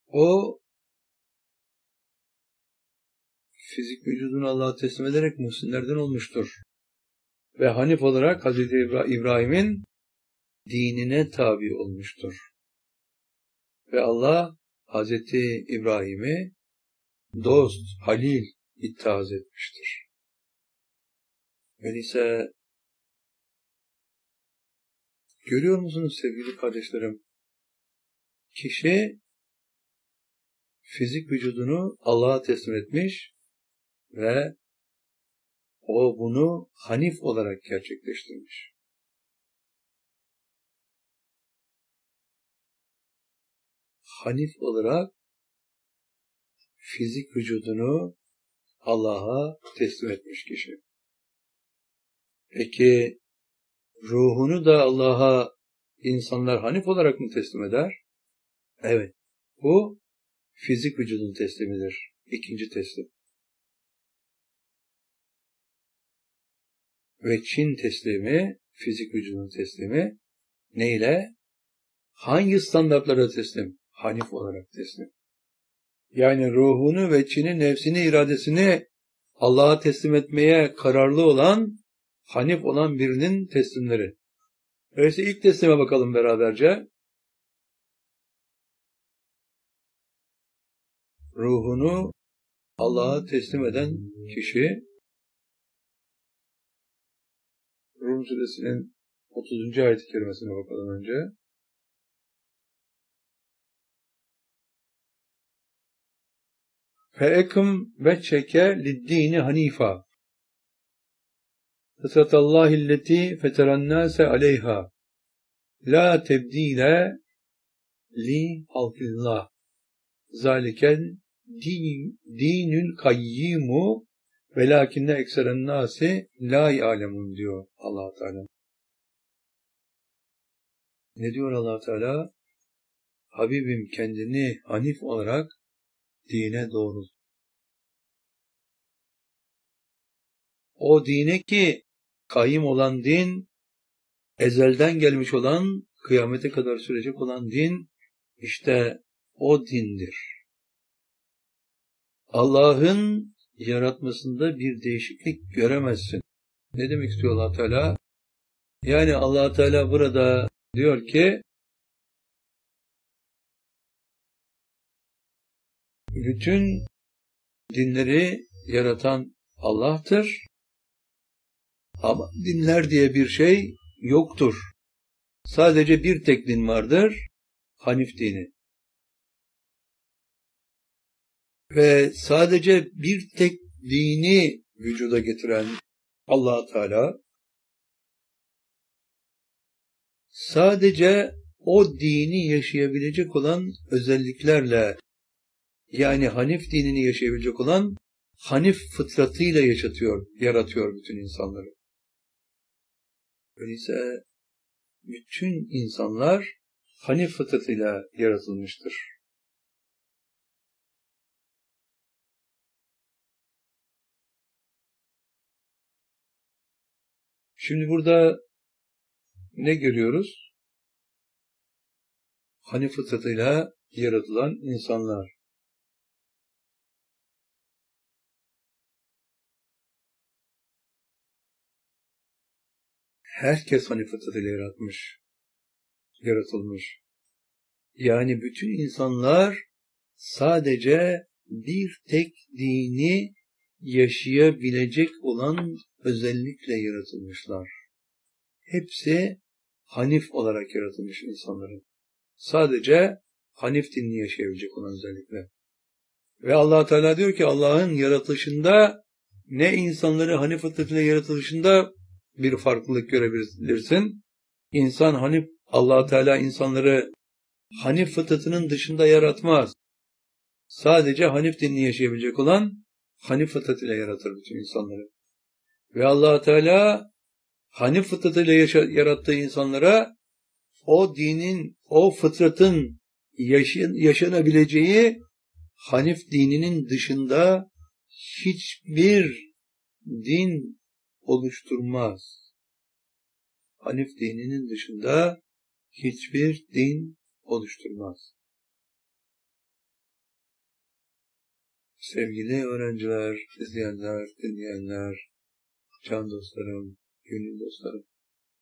O fizik vücudunu Allah'a teslim ederek muhsinlerden olmuştur. Ve Hanif olarak Hazreti İbrahim'in dinine tabi olmuştur. Ve Allah Hazreti İbrahim'i dost, halil ittihaz etmiştir. Öyleyse görüyor musunuz sevgili kardeşlerim? Kişi fizik vücudunu Allah'a teslim etmiş ve o bunu Hanif olarak gerçekleştirmiş. Hanif olarak fizik vücudunu Allah'a teslim etmiş kişi. Peki ruhunu da Allah'a insanlar Hanif olarak mı teslim eder? Evet. Bu fizik vücudun teslimidir. İkinci teslim. Ve Çin teslimi, fizik vücudun teslimi neyle? Hangi standartlara teslim? Hanif olarak teslim. Yani ruhunu ve Çin'in nefsini, iradesini Allah'a teslim etmeye kararlı olan, Hanif olan birinin teslimleri. Öyleyse ilk teslime bakalım beraberce. Ruhunu Allah'a teslim eden kişi, Rum suresinin 30. ayet-i kerimesine bakalım önce. Fe'ekum veçheke liddini hanifa. Fıtratallahilleti feterannâse aleyha. La tebdile li halkillah. Zaliken dinül kayyimu velakinne ekseren nâsi la ya'lemun diyor Allah Teala. Ne diyor Allah Teala? Habibim kendini Hanif olarak dine doğru. O dine ki kayyim olan din, ezelden gelmiş olan, kıyamete kadar sürecek olan din, işte o dindir. Allah'ın yaratmasında bir değişiklik göremezsin. Ne demek istiyor Allah Teala? Yani Allah Teala burada diyor ki, bütün dinleri yaratan Allah'tır. Ama dinler diye bir şey yoktur. Sadece bir tek din vardır, Hanif dini. Ve sadece bir tek dini vücuda getiren Allah Teala, sadece o dini yaşayabilecek olan özelliklerle, yani Hanif dinini yaşayabilecek olan Hanif fıtratıyla yaratıyor bütün insanları. Öyleyse bütün insanlar Hanif fıtratıyla yaratılmıştır. Şimdi burada ne görüyoruz? Hanif fıtratıyla yaratılan insanlar. Herkes Hanif fıtratıyla yaratılmış. Yani bütün insanlar sadece bir tek dini yaşayabilecek olan özellikle yaratılmışlar. Hepsi Hanif olarak yaratılmış insanların. Sadece Hanif dinini yaşayabilecek olan özellikle. Ve Allah Teala diyor ki Allah'ın yaratılışında ne insanları Hanif fıtratıyla yaratılışında bir farklılık görebilirsin. İnsan Hanif, Allah Teala insanları Hanif fıtratının dışında yaratmaz. Sadece Hanif dinini yaşayabilecek olan Hanif fıtratıyla yaratır bütün insanları. Ve Allah Teala Hanif fıtratıyla yarattığı insanlara o dinin, o fıtratın yaşanabileceği Hanif dininin dışında hiçbir din oluşturmaz. Hanif dininin dışında hiçbir din oluşturmaz. Sevgili öğrenciler, izleyenler, dinleyenler, can dostlarım, gönül dostlarım.